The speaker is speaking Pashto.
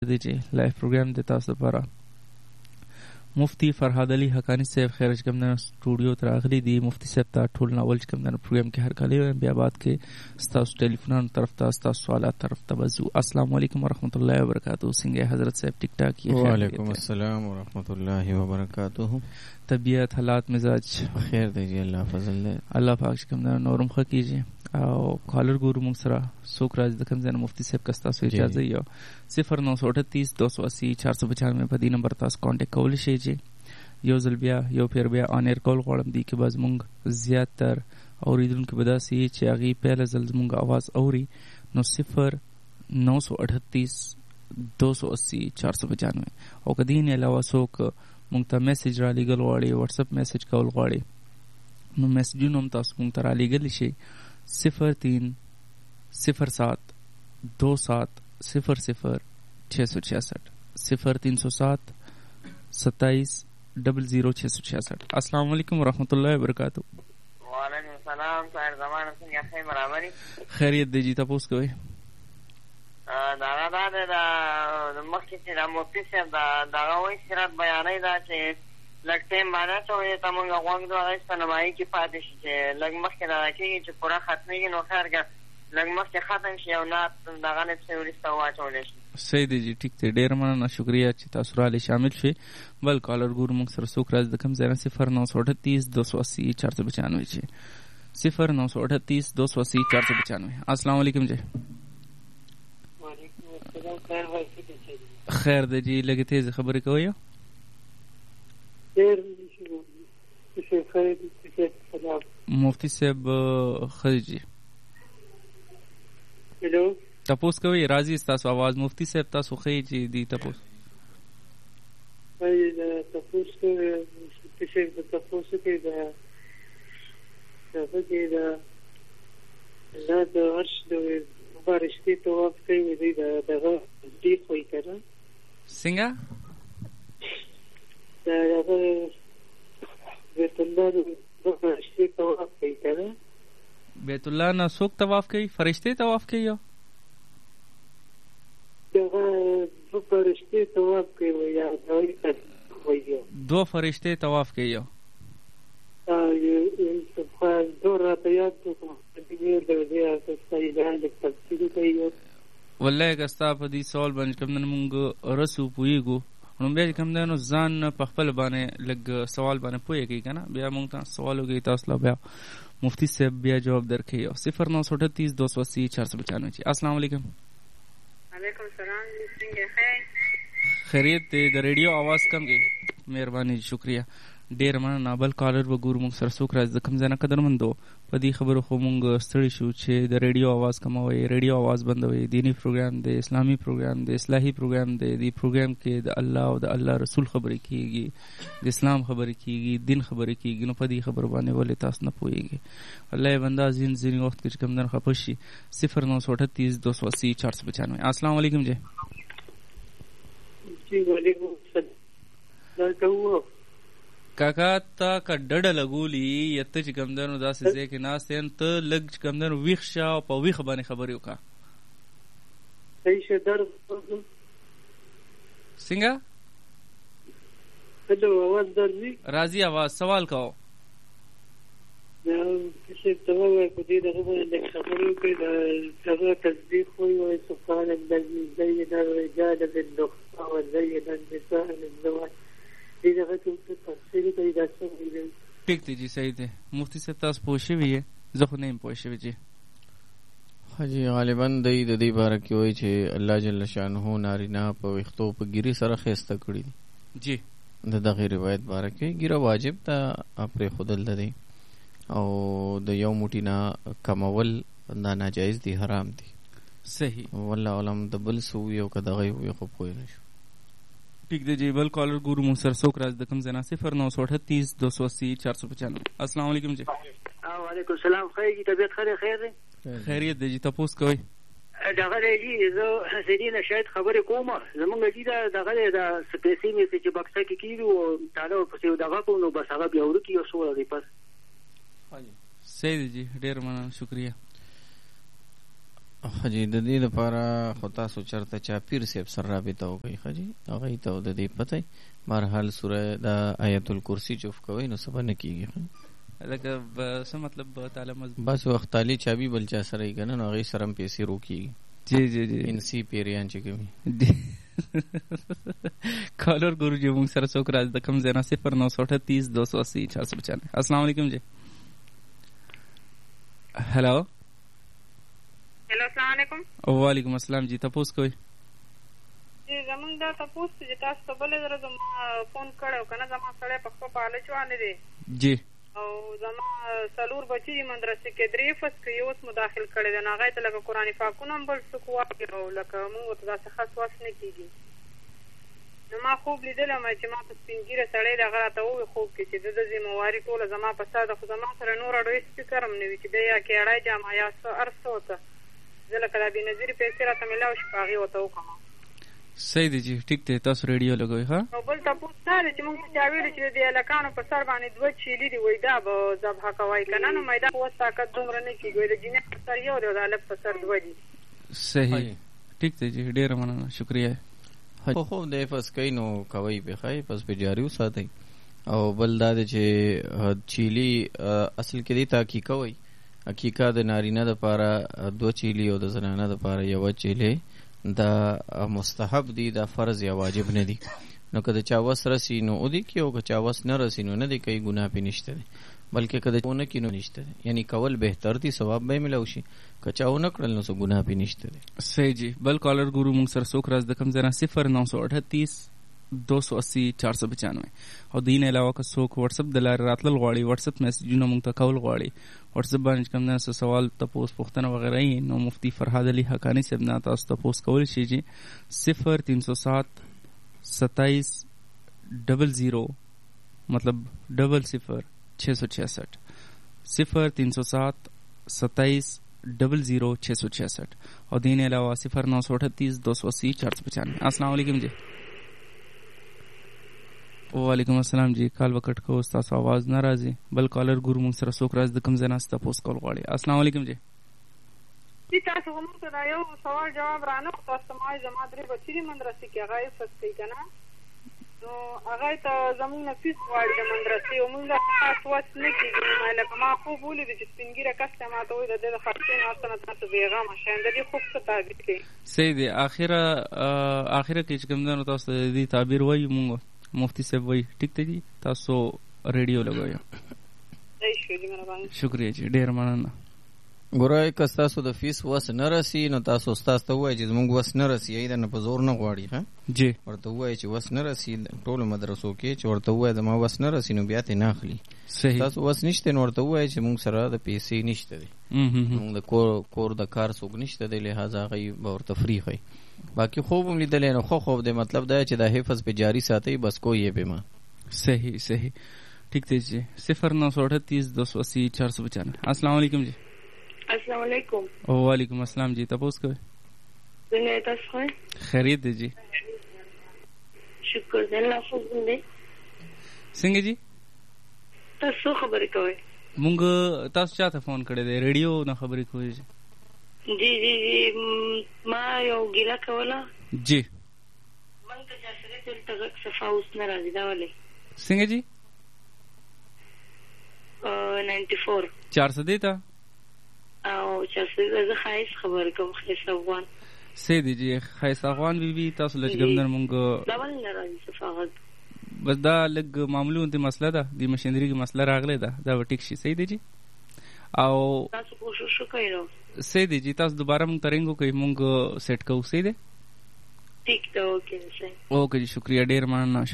دی چې لایف پروګرام د تاسو لپاره مفتی فرهاد علي حقانی صاحب خیر چې کوم نه سټوډیو ته راغلي دي. مفتی صاحب ته ټول ناول چې کوم نه پروګرام کې هر کله بیا بعد کې ستاسو ټلیفونونو طرف ته ستاسو سوالات طرف ته وځو. السلام علیکم ورحمۃ اللہ وبرکاتہ. څنګه حضرت صاحب ټیک ټاک یې؟ وعلیکم السلام ورحمۃ اللہ وبرکاتہ. طبیعت حالات مزاج خیر دی جی، الله فضل دی. الله پاک چې کوم نه نورم خو کیږي او کالر ګورو موږ سره څوک راځي د کوم ځای مفتی صاحب کا تاسو اجازه یو 0938 280 495 په دې نمبر تاسو کانټیکټ کولی شئ. چې یو ځل بیا یو پیر بیا آن ایر کول غواړم دی کې باز موږ زیات تر اوریدونکو به داسې چې هغې پهله ځل زموږ آواز اوري نو 0938 280 495 او که دې نه علاوه څوک موږ ته میسج را لیږل غواړي، واتساپ میسج کول غواړي نو میسجونه هم تاسو موږ ته را لیږلی شئ 03 07 27 00 666 0307 27 00 666. السلام علیکم ورحمۃ اللہ وبرکاتہ. وعلیکم السلام. طاهر زمان څنګه خیر برابرۍ؟ خیریت دی جی. تاسو کوئ دا د مخکې چې د مفتی صاحب دغه وایي سیرت بیانوي دا چې لږ ټایم باندې ته وایي ته مونږ غوږ د هغې په نمایي کې پاتې شي چې لږ مخکې دغه کېږي چې پوره ختمېږي نو خیر که لږ مخکې ختم شي او نعت دغه نه پسې وروسته واچولی شي. صحیح دی جی، ټیک دی. ډېر مننه، شکریه چې تاسو رالی شامل شئ. بل کالر ګورو موږ سره څوک راځي د کوم ځای نه 0938 280 495 0938 280 495. السلام علیکم جی. خیر دی جی، لږ تیز خبرې کوئ. مفتی صاحب خدی جی تپوس کوي راځي ستاسو आवाज. مفتی صاحب تاسو خی چې دی تپوس تپوس کوي چې تپوس کوي دا د عرش د بارشتي طواف کوي دی دغه دی خوې کړه څنګه دغه بیت الله د فرشتي طواف کوي کړه. بیت الله نه څوک طواف کوي؟ فرشتي طواف کوي یا دغه فرشتي طواف کوي یا دو فرشتي طواف کوي یا دو راتیات والله که ستا په دې سوال باندې کوم نه مونږ رسو پوهېږو نو بیا کوم دی نو ځان په خپل باندې لږ سوال باندې پوهېږئ که نه، بیا مونږ ته سوال وکړئ تاسو له بیا مفتی صاحب بیا جواب درکوي. 0938 280 495. السلام علیکم. وعلیکم السلام. څنګه خیر؟ خیریت دی. د ریډیو آواز کم کړئ مهرباني. شکریه، ډېر مننه. بل کالر به ګورو موږ سره څوک راځي د کوم ځای نه. قدرمندو په دې خبرو خو موږ ستړي شو چې د ریډیو آواز کموئ، ریډیو آواز بندوئ. دینی پروګرام دی، اسلامي پروګرام دی، اصلاحي پروګرام دی. دې پروګرام کې د الله او د الله رسول خبرې کېږي، د اسلام خبرې کېږي، دین خبرې کېږي. نو په دې خبرو باندې ولې تاسو نه پوهېږئ؟ الله بنده ځینې وخت کې چې کوم دن خفه شي 0938 280 495. السلام علیکم جی. جی وعلیکم السلام. کاکا تا که ډډه لګولي یا ته چې کوم دنو داسې ځای کې ناست یم ته لږ چې کوم دنو ویښ شه او په ویښ باندې خبرې وکړه. صحیح شه درد څنګه؟ هلو آواز درځي؟ راځي آواز. سوال کوو. صاحب ته ووایه په دې دغه باندې لږ خبرې وکړئ. د هغه تصدیق ووایي سبحان الذي زين الرجال بالنخاع وزين النساء بالزواج. ٹھیک دی جی، صحیح دی. مفتی صاحب تاسو پوه شوي یې؟ زه خو نه یم پوه شوی جی. حاجی غالبا دی د دې باره کې وایي چې الله جل شانه نارینه په ویښتو په ګیرې سره ښایسته کړي دي جی. د دغې روایت باره کې ګیره واجب ته پرېښودل ده دی او د یو موټي نه کمول دا ناجایز دی، حرام دی. صحیح. والله علم د بل څه وي او که دغه وي خو پوه نه شو. ٹھیک دی جی. بل کالر ګورو موږ سره څوک راځي د کوم ځای نه 0938 280 495. السلام علیکم جی. وعلیکم السلام. خیر جی، طبیعت خیر دی؟ خیریت دی جی. تپوس کوئ. دغه دی زه حسیني نه شاید خبرې کوم. زمونږ جي دغه د پیسې مې چې بکسه کې کېږي او تاله ورپسې دغه کوو نو بس هغه بیا ورکي یو څو ورځې پس. صحیح دی جی، ډېر مننه، شکریه. حجی د دې لپاره خو تاسو چرته چاپیر صاحب سره رابطه وکړئ حجی هغه ته د دې پته مرحل سوره د آیت الکرسی چوف کوي نو سبا نه کیږي لکه څه مطلب تعالی بس وخت تعالی چابي بل چا سره یې کنه نو هغه سره پیسې روکیږي جی جی جی انسی پیریان چې کوي کالر ګورو جی موږ سره څوک راځي د کم زینا 0938 280 495. السلام علیکم جی. هلو السلام علیکم. وعلیکم السلام جی. تاسو کوی جی زمونږ دا تاسو چې تاسو ته بل درته فون کړو کنه زما سره په خپل پالچ باندې دی جی او زما سلور بچی مدرسې کې درې فس کې یو مداخل کړي دا هغه ته لکه قرآن پاکونه بل څه کوي او لکه موږ ته دا څه خاص واس نه کیږي نو ما خوب لیدل ما چې ما په سپینګیره سړی دغه راته ووی خوب کې چې د ذمہواري ټوله زما په ساده خو زما سره نور اړوي فکر هم نه وي چې دی یا کېړی جامه یا څه ارڅه وته زه لکه دا بېنظیرې پیسې راته میلاو شي په هغې ورته وکړم. صحیح دی جی ټیک دی تاسو ریډیو لګوئ ها. او بل تپوس دا دی چې موږ چا ویلي چې د هلکانو په سر باندې دوه چیلي دي وایي دا به ذبحه کوئ که نه نو میدا اوس طاقت دومره نه کېږي وایي د جینۍ په سر یو دی او د هلک په سر دوه دي. صحیح ټیک دی جی ډېره مننه شکریه. خو د فس کوي نو کوي به خای پس به جاری وساتئ او بل دا چې چیلی اصل کې دی تا کی کوي حقیقت د نارینه د پاره دو چیلی او د زنانه د پاره یو چیلی دا مستحب دی دا فرض یا واجب نه دی نو کله چا وس رسی نو او دی کې او چا وس نه رسی نو نه دی کوي ګناه پې نشته دی بلکې کله ونه کې نو نشته دی یعنی کول بهتر دی ثواب به ملو شي که چا ونه کړل نو څه ګناه پې نشته دی. صحیح جی. بل کالر ګورو موږ سره څوک راز د کم زنه 0938 280 495 او دین علاوه که څوک واتس اپ د لارې راتلل غواړي واتس اپ میسجونه موږ ته کول غواړي واتس اپ باندې کوم نه سوال تاسو پوښتنه وغیرہ یې نو مفتی فرهاد علي حقانی صاحب نه تاسو تاسو کول شي جی 0307 27 00 مطلب 00 666 0307 27 00 666 اور دین علاوہ 0938 280 495. السلام علیکم جی. وعلیکم السلام جی. کال وکټ کو استاد आवाज ناراضي بل کالر ګور موږ سره څوک راز د کم زناسته پوس کول غواړي. السلام علیکم جی. تاسو هم ته یو سوال جواب رانه تاسو ما زما درې بچی مدرسې کې هغه فسې کنه نو هغه ته زموږ فیس غواړي د مدرسې او موږ تاسو واس نه کیږي لکه ما خو بولی د سپینګیره کسته ما ته وې د خرڅې نه اصلا تاسو بیغه مشه د دې خوب څه تعبیر کوي. صحیح دی. اخره کې چې کوم نه تاسو دې تعبیر وایي موږ مفتی صاحب وایي ټیک دی تاسو ریډیو لګوي. شکریہ جی ډیر مننه. ګورای که تاسو د فیس وس نه رسی نو تاسو استاد ته وایي چې موږ وس نه رسی ایدا نه په زور نه غواړي ها جی ورته وایي چې وس نه رسی ټول مدرسو کې چې ورته وایي د ما وس نه رسی نو بیا ته نه اخلي. صحیح. تاسو وس نشته نو ورته وایي چې موږ سره د پیسې نشته دي موږ د کور د کار څوک نشته دی لہذا غي به ورته فری خي باقي خوب هم لیدل نو خوب دی مطلب دا چې د حفظ په جاری ساتي بس کوی به ما. صحیح صحیح ٹھیک دی جی 0938 280 495. السلام علیکم جی. السلام علیکم. وعلیکم السلام جی. تاسو کوی څنګه تاسو خیریت دی جی. شکر دې الله فضل دې. څنګه جی تاسو خبرې کوئ؟ مونږ تاسو چاته فون کړی دی ریډیو نه خبرې کوئ جی. جی جی جی ما یو ګیله کوله جی مونږ ته جاسره دلته صفا اوس نه راځي دا ولې څنګه جی 94 400 دیتا او چې زه خایس خبرې کوم خایس افغان سیدی جی خایس افغان بی تاسو لږ مونږ دا ولې نه راځي صفا غږ بس دا لږ معمولی د مسله ده د مشینری کی مسله راغله ده دا ټیک شي. صحیح دی جی او تاسو کوشش وکړئ نو صحیح دی جی تاسو دوباره مونږ ترنګو کوي مونږ سیټ کوو. صحیح دی ٹھیک ده اوکے اوکے جی شکریہ ډیر مننه.